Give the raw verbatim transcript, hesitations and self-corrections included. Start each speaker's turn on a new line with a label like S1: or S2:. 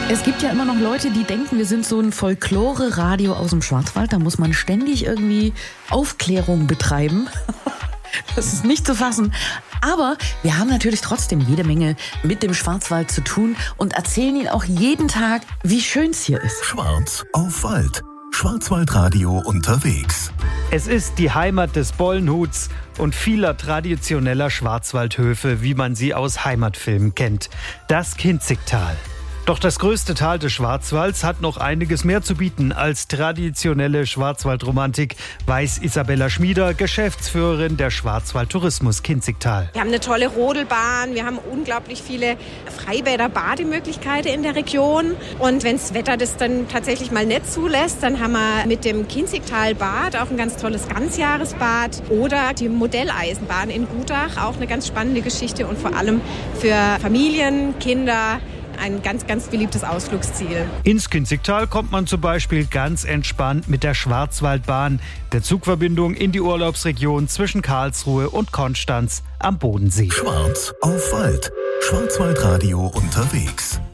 S1: Es gibt ja immer noch Leute, die denken, wir sind so ein Folklore-Radio aus dem Schwarzwald. Da muss man ständig irgendwie Aufklärung betreiben. Das ist nicht zu fassen. Aber wir haben natürlich trotzdem jede Menge mit dem Schwarzwald zu tun und erzählen Ihnen auch jeden Tag, wie schön es hier ist.
S2: Schwarz auf Wald. Schwarzwaldradio unterwegs.
S3: Es ist die Heimat des Bollenhuts und vieler traditioneller Schwarzwaldhöfe, wie man sie aus Heimatfilmen kennt. Das Kinzigtal. Doch das größte Tal des Schwarzwalds hat noch einiges mehr zu bieten als traditionelle Schwarzwaldromantik, weiß Isabella Schmieder, Geschäftsführerin der Schwarzwald Tourismus Kinzigtal.
S4: Wir haben eine tolle Rodelbahn, wir haben unglaublich viele Freibäder, Bademöglichkeiten in der Region. Und wenn das Wetter das dann tatsächlich mal nicht zulässt, dann haben wir mit dem Kinzigtalbad auch ein ganz tolles Ganzjahresbad oder die Modelleisenbahn in Gutach, auch eine ganz spannende Geschichte und vor allem für Familien, Kinder, ein ganz, ganz beliebtes Ausflugsziel.
S3: Ins Kinzigtal kommt man zum Beispiel ganz entspannt mit der Schwarzwaldbahn, der Zugverbindung in die Urlaubsregion zwischen Karlsruhe und Konstanz am Bodensee.
S2: Schwarz auf Wald. Schwarzwaldradio unterwegs.